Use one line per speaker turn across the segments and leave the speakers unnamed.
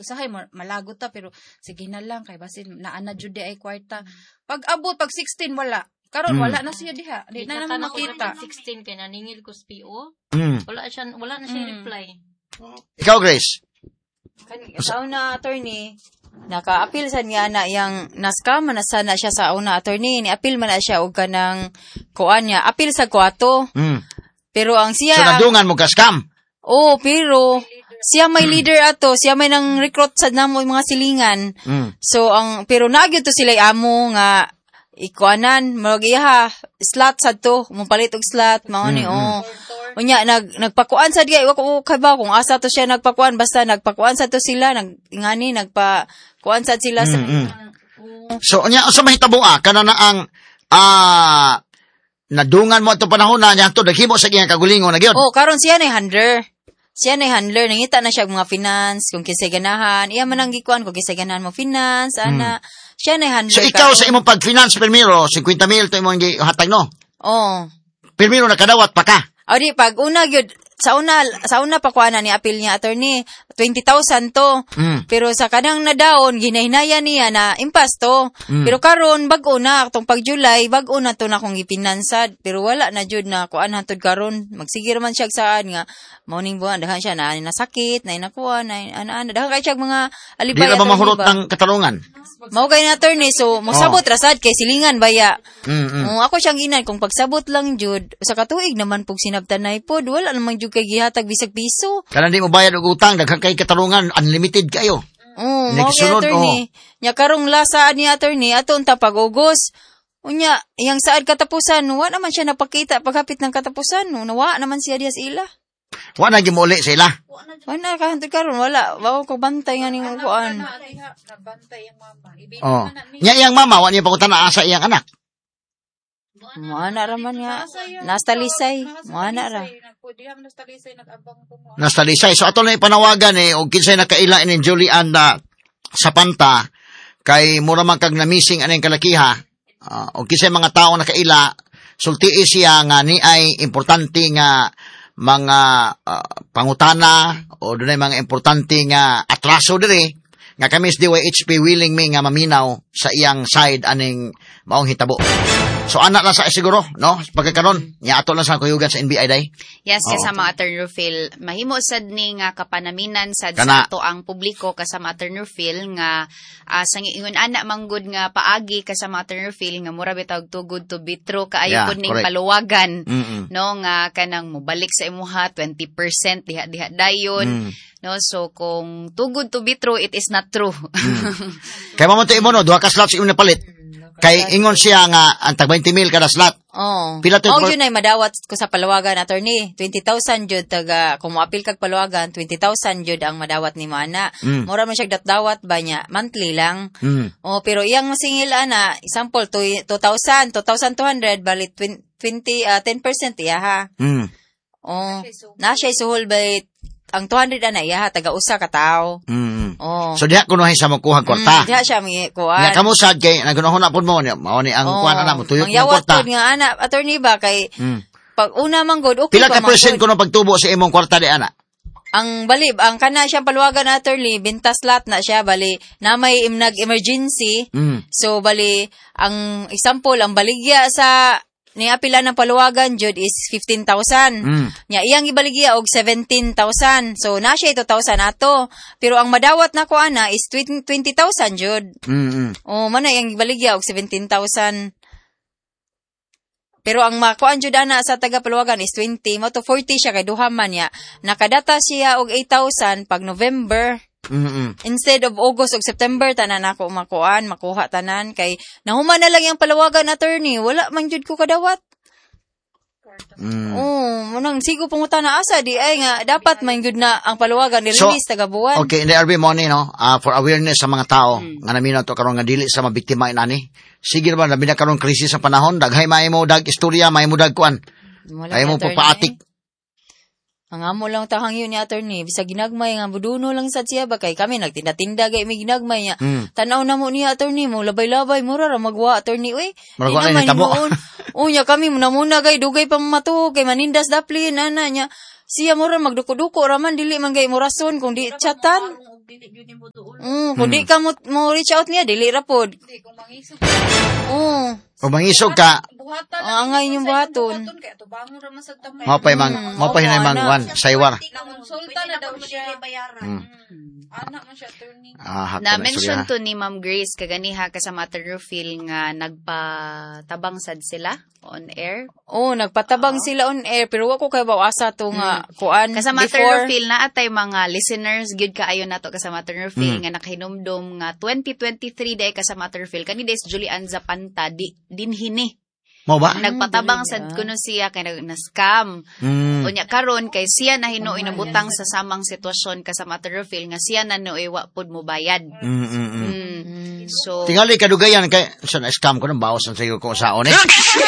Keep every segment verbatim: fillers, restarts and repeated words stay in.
usahay malagot ta pero sige na lang kay basin naana jud ay kwarta. Pag abot pag sixteen wala. Karon
Mm.
wala na siya diha. Di na naman makita.
sixteen kay naningil ko sa P O.
Mm.
Wala siya wala na siya
Mm.
reply.
Ikaw, Grace.
Sa una, attorney, naka-appeal sa niya na yung naskam na sana siya sa una, attorney. Ni-appeal man na siya o ka ng kuan niya. Appeal sa kwato.
Mm.
Pero ang siya...
So, nadungan mo ka scam.
Oo, oh, pero siya may leader ato. Siya may nang recruit sa namo mga silingan.
Mm.
So, ang pero nagyo to sila amo nga ikuanan, mag-iha, slot sa to, mupalit og slot, mao ni,
Mm,
oh. Unya, nag, nagpakuan sa diya, iwa ko kay ba, kung asa to siya nagpakuan, basta nagpakuan sa to sila, nag, ngani, nagpakuan sa sila sa,
Mm, mm. So, nya sa mahitabo ah, kana na ang, ah, nadungan mo ito panahon na, niya ito, naghimo sa kiyang kagulingon na gyud.
oh, karon siya na handler. Siya na handler, nangita na siya mga finance, kung kisay ganahan, iya man ang gikuan, kung kisay ganahan mo finance, ana, siya na handler.
So, ikaw
karon.
sa imong pag-finance, permiro, fifty mil to imong hatag, no?
Oh.
Permiro, nakadawat pa ka.
O di, pag una gyud sa una, sa una pa kuha na ni appeal niya, attorney, twenty thousand to.
Mm.
Pero sa kanang nadaon, ginahinaya niya na impas to.
Mm.
Pero karon bag-o na, itong pag July, bag-o na to na kung ipinansad. Pero wala na jud na kuan hatod karon. Magsige man siya saan nga, morning buwan, dahan siya na nasakit, na inakuha, na ana-ana. Dahan kay siya mga alibay.
Di na ba
attorney
mahurot
ba?
ng katarungan?
Mao kay na attorney, so mosabot rasad kay silingan baya.
Mm, mm.
Oh, ako siyang inan kung pagsabot lang jud sa katuig naman pug sinabtanay pod wala naman jud kay gihatag bisag piso.
Kana di mo bayad og utang, daghang kay katarungan, unlimited kayo.
Oh,
Next
mao kay
sunod,
attorney. Nya karong lasa ni attorney ato unta pag-Ugos. Unya, iyang saad katapusan, wa naman siya napakita paghapit ng katapusan, no, nawa naman siya diya sa ila.
Wa na gimuli sa ila.
Wala ka hantod karon wala, wa ko bantay nga ning kuan.
Nabantay ang mama. Ibig
Oh.
na ni.
Nya iyang mama, wa niya pangutan na asa iyang anak.
Mo ana ra man nga. Nastalisay, mo ana ra.
Nagpudihan nastalisay nag-abang ko mo.
Nastalisay. So, ato na ipanawagan eh, o kinsay nakaila ni Julian na sa panta, kay mura man kag namising anong kalakiha, uh, o kinsay mga tao nakaila, sultii siya nga ni ay importante nga mga uh, pangutana, o doon ay mga importante nga atraso dire, nga kami sa D Y H P willing me nga maminaw sa iyang side aning maong hitabo. So, anak lang sa siguro, no? Pagkakaroon, niya ato lang sa kuyugan sa N B I day.
Yes,
Oo.
kasama Attorney Rufil. Mahimo sad ni nga kapanaminan sad
Kana.
sa ato ang publiko kasama Attorney Rufil nga uh, sa ingon ana manggod nga paagi kasama Attorney Rufil nga mura bitawg too good to be true kaayo
Yeah,
pud ning
correct.
paluwagan.
Mm-mm.
No nga kanang mobalik sa imuha twenty percent diha-diha dayon.
Mm.
No, so kung too good to be true, it is not true.
Kaya mamunti mo, no? Duha ka slots yung napalit. Kay ingon siya nga, ang tag twenty mil kada slot.
Oh.
Pila to-
Og yun ay madawat ko sa paluwagan attorney. twenty thousand jud taga kung moapil kag paluwagan, twenty thousand jud ang madawat ni mana.
Mm.
Mura man siya datdawat ba niya monthly lang.
Mm.
Oh, pero iyang masingil ana, example two thousand, two thousand two hundred bali twenty uh, ten percent iya ha.
Mm.
Oh. Na siya suhol ba ang two hundred ana iya ha taga usa ka tawo.
Mm.
Oh.
So, diha kunuhay sa magkuhang kwarta.
Mm, diha siya mi
Nga
kuan.
kamusad kay, nagunahon na po mo, mao ni ang kuan na mo, tuyok
Ang
ng
yawat
kwarta.
pod nga ana attorney ba kay
Mm.
pag una man god okay
Pila
pa
ka
man
percent
gud.
kuno pagtubo sa imong kwarta di ana?
Ang balib, ang kana siyang paluwagan na attorney, bintas lot na siya, bali, na may im- nag-emergency.
Mm.
So, bali, ang example, ang baligya sa niapila ng paluwagan, jud, is fifteen thousand.
Mm.
Nya, iyang ibaligya og seventeen thousand. So, na siya two thousand ato. Pero ang madawat na ko ana is twenty thousand, jud.
Mm. Mm.
O, mana iyang ibaligya og seventeen thousand. Pero ang makuan jud ana sa taga paluwagan is twenty, mo to forty siya kay duha man niya. Nakadata siya og eight thousand pag November
Mm. Mm.
instead of August ug September tanan ako makuan, makuha tanan kay nahuman na lang yung paluwagan attorney, wala man jud ko kadawat.
Mm.
Oh, munang sigo pangutan na asa di ay nga dapat man jud na ang paluwagan
So,
ni-release taga buwan.
Okay, in the R B money, no? Uh, for awareness sa mga tao, nga naminaw to karon nga dili sa mabiktima inani. Sige ba, labi na karon krisis sa panahon, daghay may mo dag istorya, may mo dag kuan.
Wala
Ay mo
attorney.
pagpaatik.
Ang amo lang tahang yun ni attorney, bisa ginagmay nga buduno lang sa siya ba kay kami nagtinda-tinda gay may ginagmay niya.
Mm.
Tanaw na mo niya attorney mo labay-labay mura ra magwa attorney uy.
Murag wala
Di naman
ni tabo.
himuon. Unya kami muna muna gay dugay pa mato kay manindas daplin ana niya. Siya mura magduko-duko ra man dili man gay mo rason kung di chatan.
dili gyud mo duol.
Mm, kung di ka mo, mo reach out niya, dili ra pod.
Hindi, kung mangisog.
Oo.
O mangisog ka,
Buhatan.
Oh, angay yung buhaton.
Kaya to bangon ra man sa tamay.
mo pa'y mang, mo pa'y hinay mang wan, saywar.
Nangonsulta na daw siya.
Bayaran.
Mm.
Anak man siya, attorney.
Ah, hakto
Na
na
mention
istorya.
to ni Ma'am Grace kaganiha ka sa Mater Rufil nga nagpatabang sad sila on air.
Oh, nagpatabang sila on air pero wa ko kay bawasa to nga kuan
Ka sa Mater
before.
Rufil na atay mga listeners gyud kaayo nato ka sa Mater Rufil nga nakahinumdom nga twenty twenty-three day ka sa Mater Rufil kani days Julian Zapanta di dinhini.
Mo ba?
Nagpatabang sad kuno siya kay nag- na-scam.
Mm.
Unya karon kay siya na hinuoy nabutang sa samang sitwasyon ka sa Mater Rufil nga siya na noy wa pud mo bayad.
Mm, mm, mm.
Mm. So
Tingali kadugayan kay sa na-scam ko nang bawas ang sayo ko saon eh.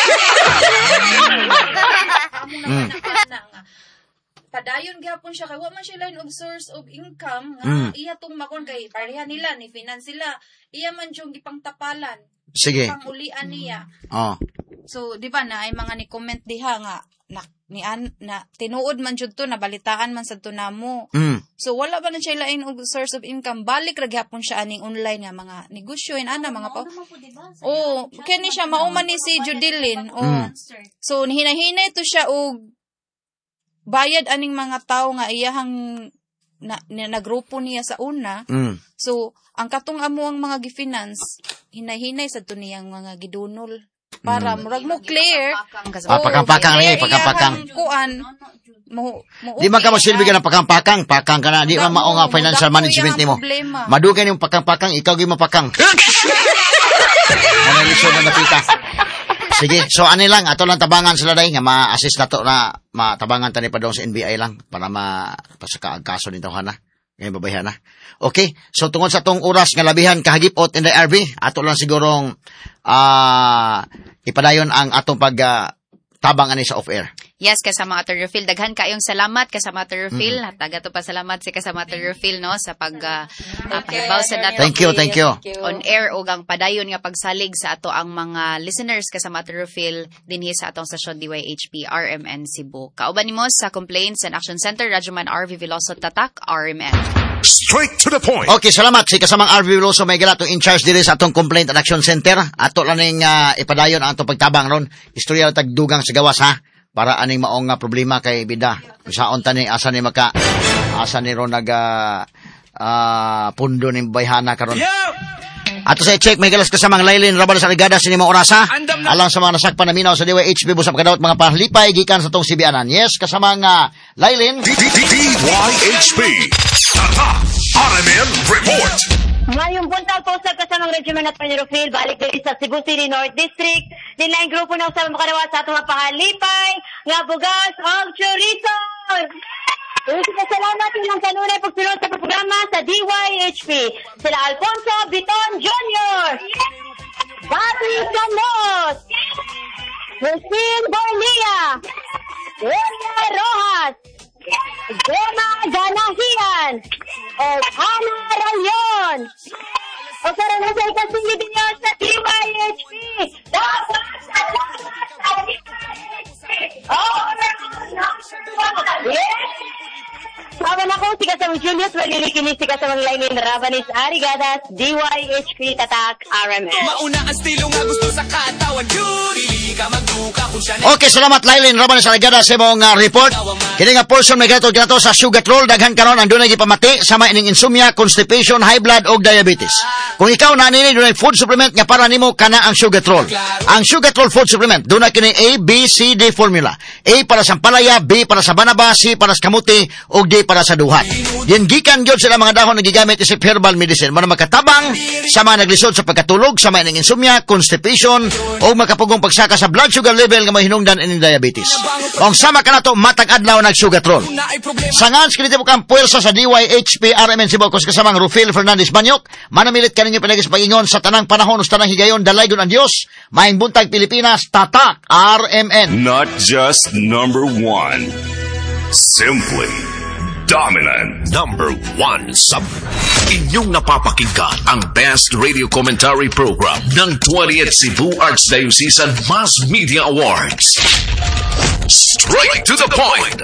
Mm. Padayon gihapon siya kay wa man siya line of source of income nga
Mm.
iya tong makon kay pareha nila ni finance sila. Iya man jung gipangtapalan.
Sige.
Pangulian niya.
Oh.
So, di ba na ay mga ni comment diha nga na ni an, na tinuod man jud to nabalitaan man sa to namo.
Mm.
So wala ba na siya lain og source of income, balik ra gyapon siya aning online nga mga negosyo in ana mga pa. Oh, kani siya mauman ni si Judilyn. Oh. So hinahinay to siya og bayad aning mga tao nga iyahang na, na nagrupo niya sa una.
Mm.
So ang katong amo ang mga gi-finance, hinay-hinay sa to niyang mga gidunol para murag mo clear.
Ah, pakang-pakang ni, pakang-pakang.
Kuan mo mo
Di man ka masilbi ka ng pakang-pakang, pakang ka na, di man mao nga financial management nimo. Madugay yung pakang-pakang, ikaw gyud mapakang. Ano lisod na napita. Sige, so ani lang, ato lang tabangan sila day nga ma-assist nato na matabangan tani pa daw sa N B I lang para ma pasaka ang kaso nito hana. Ngayon babayhan na. Okay, so tungod sa tong oras nga labihan kahagipot in the R V, ato lang sigurong ah ipadayon ang atong pag uh, tabang ani sa off-air.
Yes, kasama Mater Rufil. Daghan kayong salamat kasama Mater Rufil. Mm-hmm. Taga to pa salamat si kasama Mater Rufil no sa pag uh, uh, pahibaw sa nato.
Thank you, thank you.
On air ug ang padayon nga pagsalig sa ato ang mga listeners kasama Mater Rufil dinhi sa atong stasyon D Y H P R M N Cebu. Kauban nimo sa Complaints and Action Center Radyoman R V Veloso Tatak R M N.
Straight to the point.
Okay, salamat si kasamang R V Veloso may gala in charge diri sa atong Complaint and Action Center. Ato lang ning uh, ipadayon ang atong pagtabang ron. Istorya tagdugang sa gawas ha. Para aning maong nga problema kay bida. Saon tani asa ni maka asa ni ron nag uh, uh, pundo ni bayhana karon. Ato sa check may galas kasamang Lailin Rabal sa Ligada sa nimong orasa. Alang sa mga nasakpan na minaw sa D Y H P busap kadawat mga pahlipay gikan sa tong Sibianan. Yes, kasamang uh, Lailin.
D Y H P. Tata R M N Report.
Ngayong buntag po sa kasamang Regiment at Panirofil, balik din sa Cebu City North District. Din na yung grupo na usapang makarawa sa atong pahalipay, nga bugas o chorizo. Salamat ilang kanunay pagsunod sa programa sa D Y H P. Sila Alfonso Biton Junior Bobby Canos, Christine Bornia, Elia Rojas, Gemma Ganahian, o Hana Rayon. O karon na sa ikasing video sa D Y H P. Dapat sa Oh, yes! Saban ako, si Kasamang Julius, malilikinis si Kasamang Lainin Rabanis Arigadas, D Y H P Tatak R M N.
Mauna ang estilo nga gusto sa katawan, Judy, ka magduka kung siya na...
Okay, salamat Lailin Raban sa Ligada sa imong uh, report. Kini nga portion may gato ginato sa sugar roll daghan karon andun na gipamati sama ining insomnia, constipation, high blood og diabetes. Kung ikaw na nini dunay food supplement nga para nimo kana ang sugar roll. Ang sugar roll food supplement dunay kini A, B, C, D formula. A para sa palaya, B para sa banaba, C para sa kamuti ug D para sa duhat. Din gikan gyud sila mga dahon nagigamit isip herbal medicine para makatabang sa mga naglisod sa pagkatulog, sama ining insomnia, constipation o makapugong pagsaka sa blood sugar level nga mahinungdan ining diabetes. Kung sama ka nato matag adlaw nag sugartron. Sangan skilite mo kang puwersa sa D Y H P R M N Cebu kus kasamang Rufil Fernandez Banyok. Manamilit kaninyo pinagis pagingon sa tanang panahon us tanang higayon dalaygon ang Dios. Maayong buntag Pilipinas, Tatak R M N.
Not just number one. Simply dominant. Number one sub. Inyong napapakinggan ang best radio commentary program ng twentieth Cebu Archdiocesan Mass Media Awards. Straight to the point.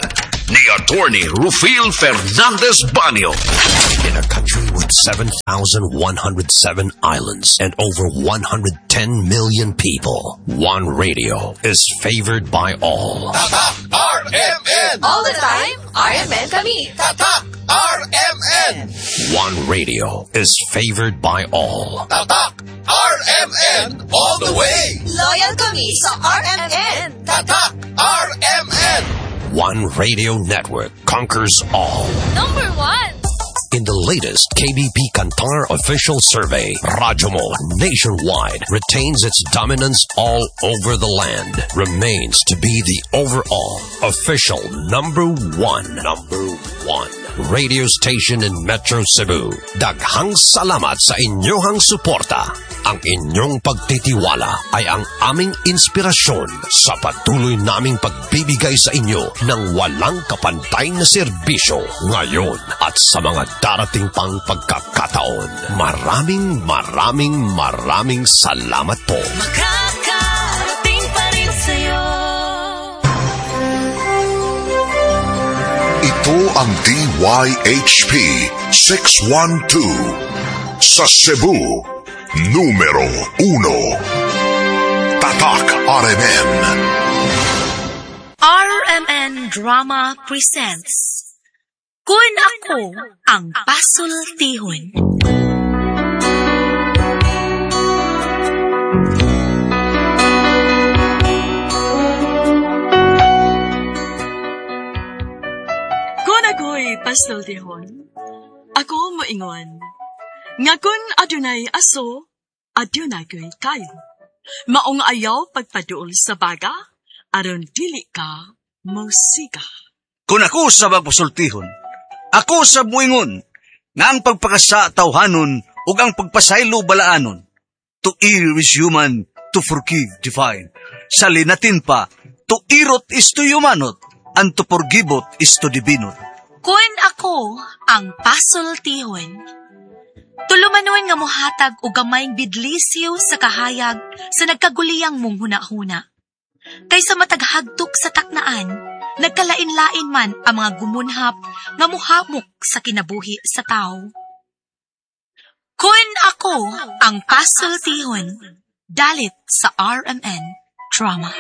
ni Attorney Rufil Fernandez Banyo.
In a country with seven thousand one hundred seven islands and over one hundred ten million people, One Radio is favored by all.
Tatak R M N!
All the time, R M N kami.
Tatak R M N!
One Radio is favored by all.
Tatak R M N all the way!
Loyal kami sa R M N.
Tatak R M N!
One Radio Network conquers all.
Number one.
In the latest K B P Kantar official survey, Radyo Mo nationwide retains its dominance all over the land, remains to be the overall official number one, number one radio station in Metro Cebu. Daghang salamat sa inyong suporta. Ang inyong pagtitiwala ay ang aming inspirasyon sa patuloy naming pagbibigay sa inyo ng walang kapantay na serbisyo ngayon at sa mga darating pang pagkakataon. Maraming maraming maraming salamat po.
Makakarating pa rin sa'yo.
Ito ang D Y H P six one two sa Cebu, numero uno. Tatak R M N.
R M N Drama presents Kun Ako Ang Pasultihon. Kun ako'y pasultihon, ako moingon. Nga kun adunay aso, adunay ko'y kayo. Maong ayaw pagpaduol sa baga, aron dili ka musika.
Kung ako sa magpasultihon, ako sa buingon, nga ang pagpakasa tawhanon ug ang pagpasaylo balaanon. To err is human, to forgive divine. Sa linatin pa, to irot is to humanot, and to forgivot is to divinot.
Kun ako ang pasultihon, tulumanon nga mohatag og gamayng bidlisyo sa kahayag sa nagkaguliyang mong hunahuna. Kaysa mataghagtok sa taknaan, nagkalain-lain man ang mga gumunhap nga muhamok sa kinabuhi sa tao. Kun ako ang pasultihon, dalit sa R M N Drama.